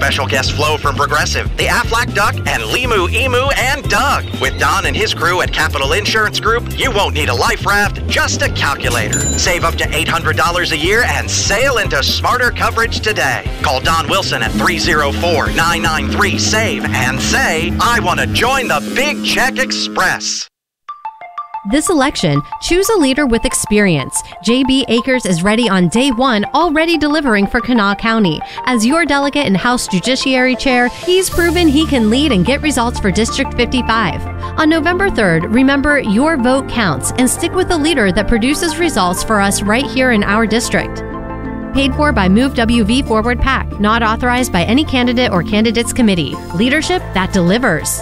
Special guest Flo from Progressive, the Aflac Duck, and Limu, Emu, and Doug. With Don and his crew at Capital Insurance Group, you won't need a life raft, just a calculator. Save up to $800 a year and sail into smarter coverage today. Call Don Wilson at 304-993-SAVE and say, I want to join the Big Check Express. This election, choose a leader with experience. J.B. Akers is ready on day one, already delivering for Kanawha County. As your delegate and House Judiciary Chair, he's proven he can lead and get results for District 55. On November 3rd, remember your vote counts and stick with a leader that produces results for us right here in our district. Paid for by Move WV Forward PAC, not authorized by any candidate or candidates committee. Leadership that delivers.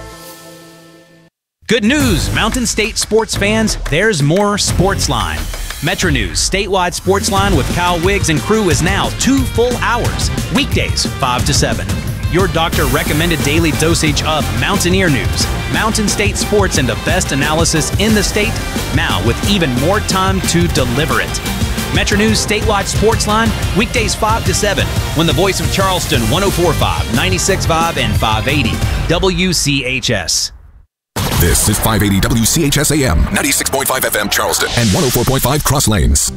Good news, Mountain State sports fans, there's more Sportsline. Metro News statewide Sportsline with Kyle Wiggs and crew is now 2 full hours, weekdays 5 to 7. Your doctor recommended daily dosage of Mountaineer News, Mountain State sports, and the best analysis in the state, now with even more time to deliver it. Metro News statewide Sportsline, weekdays 5 to 7, when the voice of Charleston 104.5, 96.5, and 580 WCHS. This is 580 WCHS AM, 96.5 FM Charleston, and 104.5 Cross Lanes.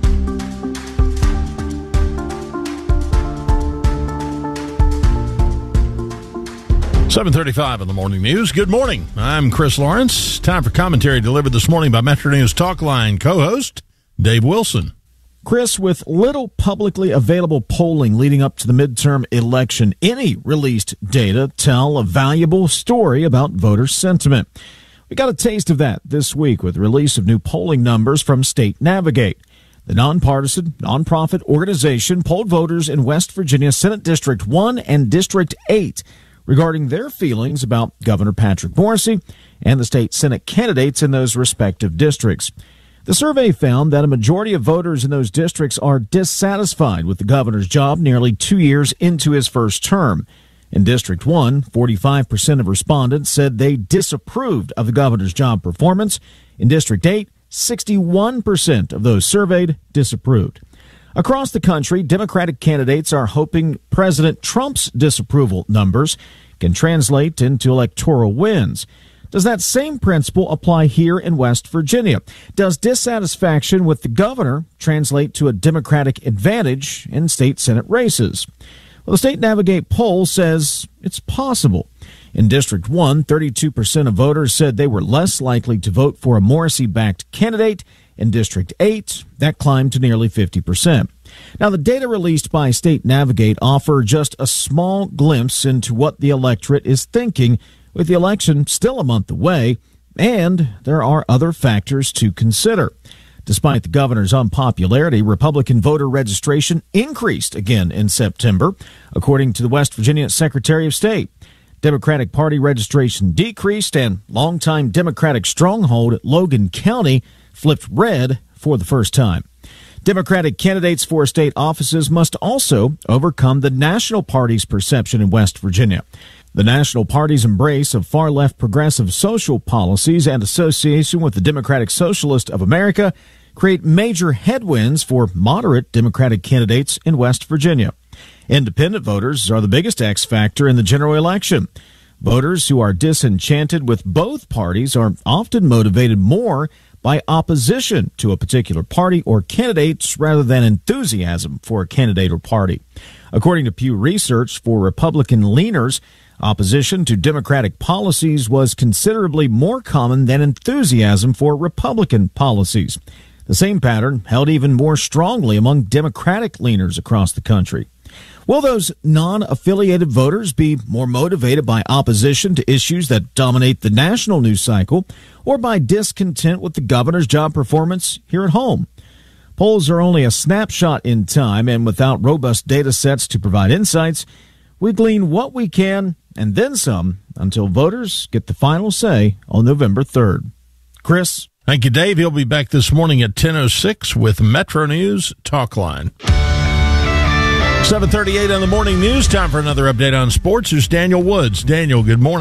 .35 in the morning news. Good morning. I'm Chris Lawrence. Time for commentary delivered this morning by Metro News Talkline co-host Dave Wilson. Chris, with little publicly available polling leading up to the midterm election, any released data tell a valuable story about voter sentiment. We got a taste of that this week with the release of new polling numbers from State Navigate. The nonpartisan, nonprofit organization polled voters in West Virginia Senate District 1 and District 8 regarding their feelings about Governor Patrick Morrisey and the state Senate candidates in those respective districts. The survey found that a majority of voters in those districts are dissatisfied with the governor's job nearly 2 years into his first term. In District 1, 45% of respondents said they disapproved of the governor's job performance. In District 8, 61% of those surveyed disapproved. Across the country, Democratic candidates are hoping President Trump's disapproval numbers can translate into electoral wins. Does that same principle apply here in West Virginia? Does dissatisfaction with the governor translate to a Democratic advantage in state Senate races? Well, the State Navigate poll says it's possible. In District 1, 32% of voters said they were less likely to vote for a Morrisey-backed candidate. In District 8, that climbed to nearly 50%. Now, the data released by State Navigate offer just a small glimpse into what the electorate is thinking, with the election still a month away, and there are other factors to consider. Despite the governor's unpopularity, Republican voter registration increased again in September, according to the West Virginia Secretary of State. Democratic Party registration decreased, and longtime Democratic stronghold Logan County flipped red for the first time. Democratic candidates for state offices must also overcome the National Party's perception in West Virginia. The National Party's embrace of far-left progressive social policies and association with the Democratic Socialist of America create major headwinds for moderate Democratic candidates in West Virginia. Independent voters are the biggest X factor in the general election. Voters who are disenchanted with both parties are often motivated more by opposition to a particular party or candidates rather than enthusiasm for a candidate or party. According to Pew Research, for Republican leaners, opposition to Democratic policies was considerably more common than enthusiasm for Republican policies. The same pattern held even more strongly among Democratic leaners across the country. Will those non-affiliated voters be more motivated by opposition to issues that dominate the national news cycle or by discontent with the governor's job performance here at home? Polls are only a snapshot in time, and without robust data sets to provide insights, we glean what we can and then some until voters get the final say on November 3rd. Chris? Thank you, Dave. He'll be back this morning at 10:06 with Metro News Talkline. 7:38 on the morning news. Time for another update on sports. There's Daniel Woods. Daniel, good morning.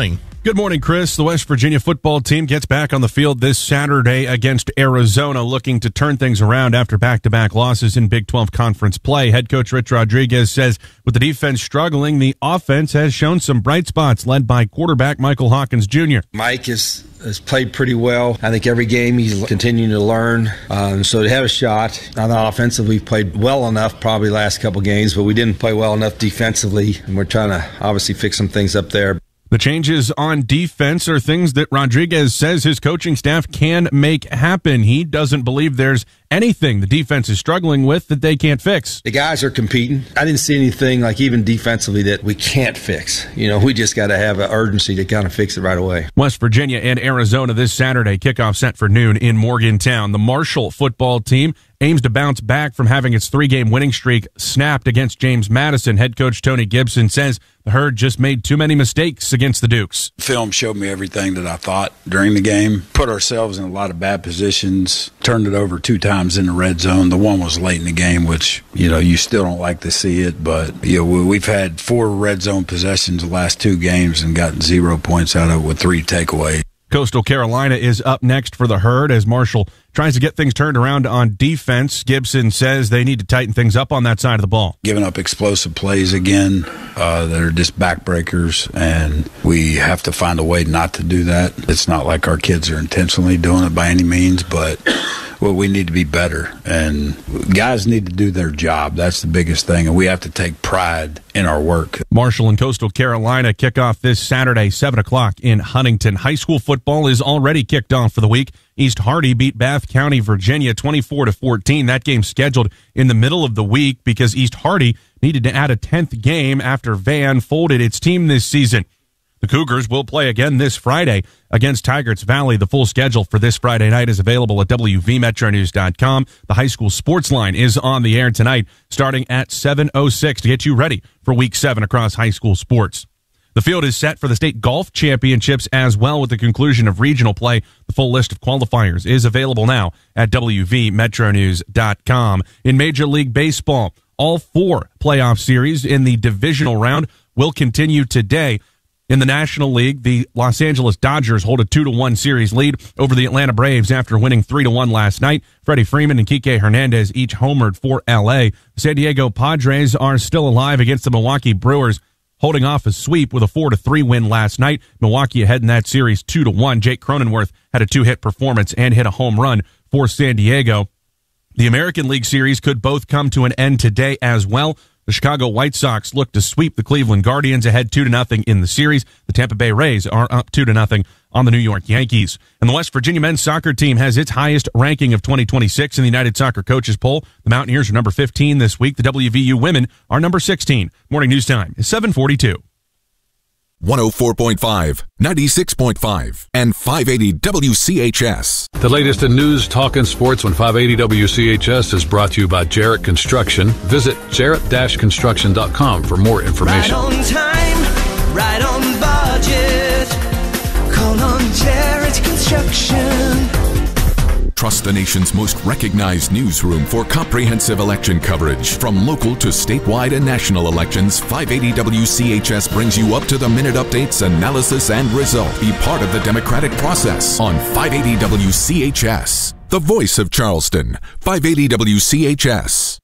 Good morning, Chris. The West Virginia football team gets back on the field this Saturday against Arizona, looking to turn things around after back-to-back losses in Big 12 conference play. Head coach Rich Rodriguez says with the defense struggling, the offense has shown some bright spots, led by quarterback Michael Hawkins Jr. Mike has played pretty well. I think every game he's continuing to learn. So to have a shot, I thought offensively we've played well enough probably last couple games, but we didn't play well enough defensively, and we're trying to obviously fix some things up there. The changes on defense are things that Rodriguez says his coaching staff can make happen. He doesn't believe there's anything the defense is struggling with that they can't fix. The guys are competing. I didn't see anything, like even defensively, that we can't fix. We just got to have an urgency to kind of fix it right away. West Virginia and Arizona this Saturday. Kickoff set for noon in Morgantown. The Marshall football team aims to bounce back from having its 3-game winning streak snapped against James Madison. Head coach Tony Gibson says the Herd just made too many mistakes against the Dukes. Film showed me everything that I thought during the game. Put ourselves in a lot of bad positions. Turned it over 2 times in the red zone. The one was late in the game, which, you still don't like to see it. But, we've had 4 red zone possessions the last 2 games and gotten 0 points out of it with 3 takeaways. Coastal Carolina is up next for the Herd as Marshall tries to get things turned around on defense. Gibson says they need to tighten things up on that side of the ball. Giving up explosive plays again that are just backbreakers, and we have to find a way not to do that. It's not like our kids are intentionally doing it by any means, but we need to be better, and guys need to do their job. That's the biggest thing, and we have to take pride in our work. Marshall and Coastal Carolina kick off this Saturday, 7 o'clock in Huntington. High school football is already kicked off for the week. East Hardy beat Bath County, Virginia, 24-14. That game scheduled in the middle of the week because East Hardy needed to add a 10th game after Van folded its team this season. The Cougars will play again this Friday against Tygarts Valley. The full schedule for this Friday night is available at WVMetroNews.com. The high school sports line is on the air tonight, starting at 7:06 to get you ready for Week 7 across high school sports. The field is set for the state golf championships as well with the conclusion of regional play. The full list of qualifiers is available now at WVMetroNews.com. In Major League Baseball, all 4 playoff series in the divisional round will continue today. In the National League, the Los Angeles Dodgers hold a 2-1 series lead over the Atlanta Braves after winning 3-1 last night. Freddie Freeman and Kike Hernandez each homered for L.A. The San Diego Padres are still alive against the Milwaukee Brewers, holding off a sweep with a 4-3 win last night. Milwaukee ahead in that series 2-1. Jake Cronenworth had a 2-hit performance and hit a home run for San Diego. The American League Series could both come to an end today as well. The Chicago White Sox look to sweep the Cleveland Guardians ahead 2-0 in the series. The Tampa Bay Rays are up 2-0 on the New York Yankees. And the West Virginia men's soccer team has its highest ranking of 2026 in the United Soccer Coaches Poll. The Mountaineers are number 15 this week. The WVU women are number 16. Morning news time is 7:42. 104.5, 96.5, and 580 WCHS. The latest in news, talk, and sports on 580 WCHS is brought to you by Jarrett Construction. Visit jarrett-construction.com for more information. Right on time, right on budget. Call on Jarrett Construction. Trust the nation's most recognized newsroom for comprehensive election coverage. From local to statewide and national elections, 580 WCHS brings you up-to-the-minute updates, analysis, and results. Be part of the democratic process on 580 WCHS. The voice of Charleston, 580 WCHS.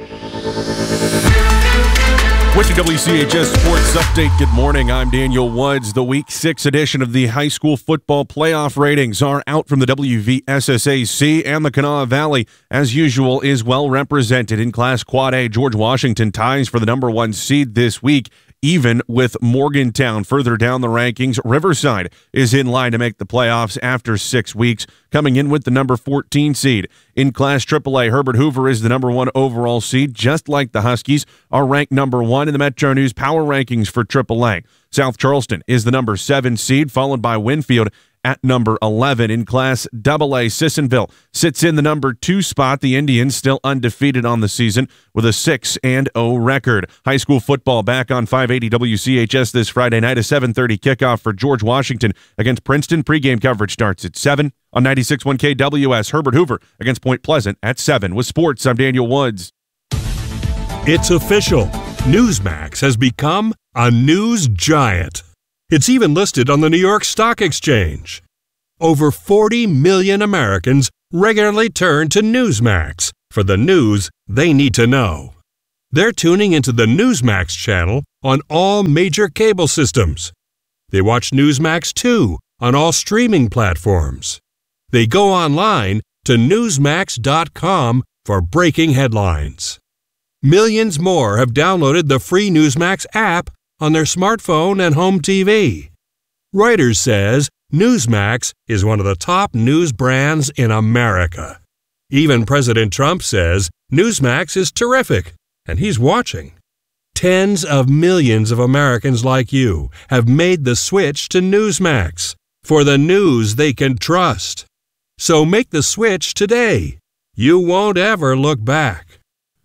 With the WCHS Sports Update, good morning. I'm Daniel Woods. The Week 6 edition of the high school football playoff ratings are out from the WVSSAC, and the Kanawha Valley, as usual, is well represented. In Class Quad A, George Washington ties for the number 1 seed this week, even with Morgantown. Further down the rankings, Riverside is in line to make the playoffs after 6 weeks, coming in with the number 14 seed. In Class AAA, Herbert Hoover is the number 1 overall seed, just like the Huskies are ranked number 1 in the Metro News Power Rankings for AAA. South Charleston is the number 7 seed, followed by Winfield at number 11. In Class AA, Sissonville sits in the number 2 spot. The Indians still undefeated on the season with a 6-0 record. High school football back on 580 WCHS this Friday night. A 7:30 kickoff for George Washington against Princeton. Pregame coverage starts at 7 on 96.1 KWS. Herbert Hoover against Point Pleasant at 7. With sports, I'm Daniel Woods. It's official. Newsmax has become a news giant. It's even listed on the New York Stock Exchange. Over 40 million Americans regularly turn to Newsmax for the news they need to know. They're tuning into the Newsmax channel on all major cable systems. They watch Newsmax 2 on all streaming platforms. They go online to Newsmax.com for breaking headlines. Millions more have downloaded the free Newsmax app on their smartphone and home TV. Reuters says Newsmax is one of the top news brands in America. Even President Trump says Newsmax is terrific, and he's watching. Tens of millions of Americans like you have made the switch to Newsmax for the news they can trust. So make the switch today. You won't ever look back.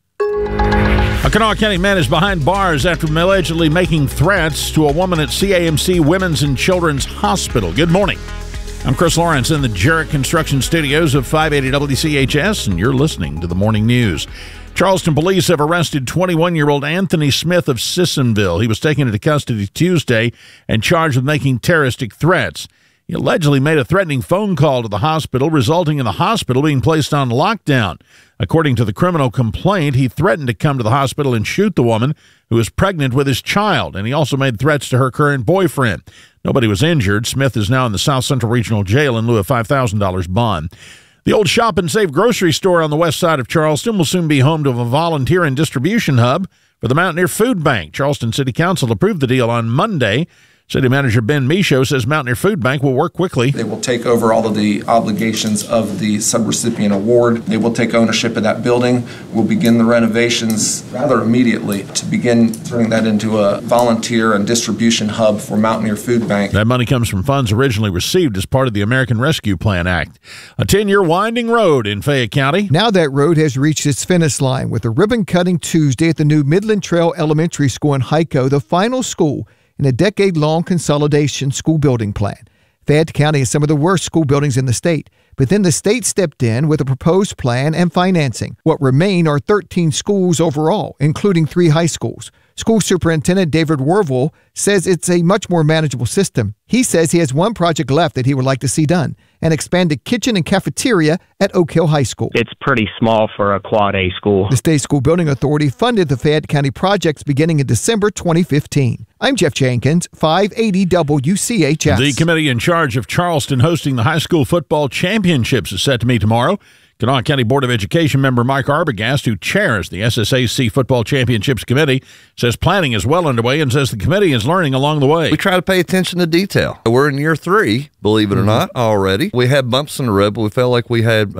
A Kanawha County man is behind bars after allegedly making threats to a woman at CAMC Women's and Children's Hospital. Good morning. I'm Chris Lawrence in the Jarrett Construction Studios of 580 WCHS, and you're listening to the Morning News. Charleston police have arrested 21-year-old Anthony Smith of Sissonville. He was taken into custody Tuesday and charged with making terroristic threats. He allegedly made a threatening phone call to the hospital, resulting in the hospital being placed on lockdown. According to the criminal complaint, he threatened to come to the hospital and shoot the woman who was pregnant with his child, and he also made threats to her current boyfriend. Nobody was injured. Smith is now in the South Central Regional Jail in lieu of $5,000 bond. The old Shop and Save grocery store on the west side of Charleston will soon be home to a volunteer and distribution hub for the Mountaineer Food Bank. Charleston City Council approved the deal on Monday. City Manager Ben Michaud says Mountaineer Food Bank will work quickly. They will take over all of the obligations of the subrecipient award. They will take ownership of that building. We'll begin the renovations rather immediately to begin turning that into a volunteer and distribution hub for Mountaineer Food Bank. That money comes from funds originally received as part of the American Rescue Plan Act. A 10-year winding road in Fayette County. Now that road has reached its finish line with a ribbon cutting Tuesday at the new Midland Trail Elementary School in Hico, the final school in a decade-long consolidation school building plan. Fayette County has some of the worst school buildings in the state, but then the state stepped in with a proposed plan and financing. What remain are 13 schools overall, including 3 high schools. School Superintendent David Wervil says it's a much more manageable system. He says he has one project left that he would like to see done, an expanded kitchen and cafeteria at Oak Hill High School. It's pretty small for a Quad A school. The State School Building Authority funded the Fayette County projects beginning in December 2015. I'm Jeff Jenkins, 580 WCHS. The committee in charge of Charleston hosting the high school football championships is set to meet tomorrow. Kanawha County Board of Education member Mike Arbogast, who chairs the SSAC Football Championships Committee, says planning is well underway and says the committee is learning along the way. We try to pay attention to detail. We're in year 3, believe it or not, already. We had bumps in the road, but we felt like we had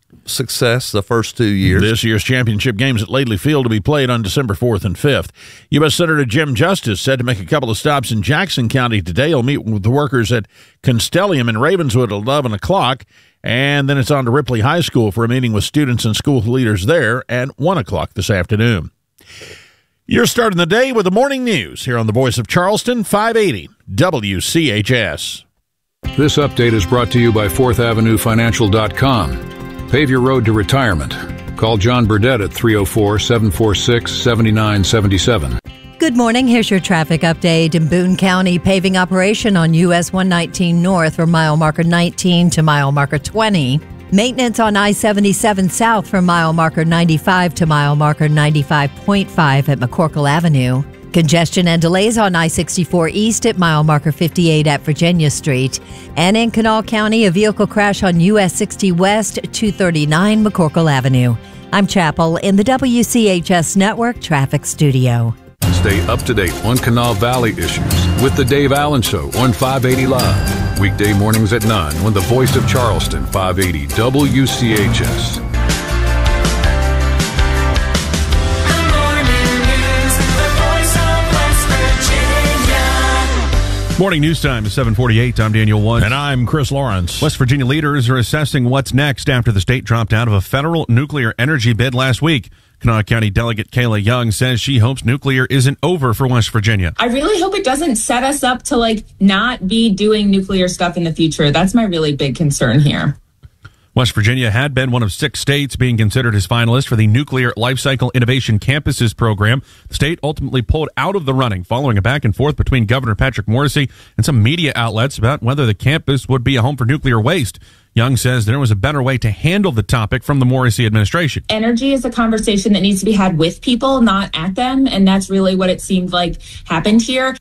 success the first 2 years. This year's championship games at Laidley Field to be played on December 4th and 5th. U.S. Senator Jim Justice said to make a couple of stops in Jackson County today. He'll meet with the workers at Constellium in Ravenswood at 11 o'clock. And then it's on to Ripley High School for a meeting with students and school leaders there at 1 o'clock this afternoon. You're starting the day with the morning news here on the Voice of Charleston, 580 WCHS. This update is brought to you by 4thAvenueFinancial.com. Pave your road to retirement. Call John Burdett at 304-746-7977. Good morning. Here's your traffic update. In Boone County, paving operation on US 119 North from mile marker 19 to mile marker 20. Maintenance on I-77 South from mile marker 95 to mile marker 95.5 at McCorkle Avenue. Congestion and delays on I-64 East at mile marker 58 at Virginia Street. And in Kanawha County, a vehicle crash on US 60 West, 239 McCorkle Avenue. I'm Chappell in the WCHS Network Traffic Studio. Stay up to date on Kanawha Valley issues with the Dave Allen Show on 580 Live. Weekday mornings at 9 on the Voice of Charleston, 580 WCHS. Morning news time is 7:48. I'm Daniel Woods. And I'm Chris Lawrence. West Virginia leaders are assessing what's next after the state dropped out of a federal nuclear energy bid last week. Kanawha County Delegate Kayla Young says she hopes nuclear isn't over for West Virginia. I really hope it doesn't set us up to not be doing nuclear stuff in the future. That's my really big concern here. West Virginia had been one of 6 states being considered as finalists for the Nuclear Lifecycle Innovation Campuses program. The state ultimately pulled out of the running following a back and forth between Governor Patrick Morrisey and some media outlets about whether the campus would be a home for nuclear waste. Young says there was a better way to handle the topic from the Morrisey administration. Energy is a conversation that needs to be had with people, not at them. And that's really what it seemed like happened here.